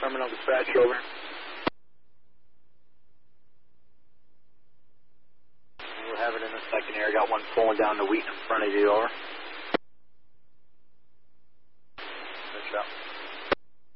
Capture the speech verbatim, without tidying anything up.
terminal dispatch, over. We'll have it in a second here. I got one pulling down the wheat in front of you, over.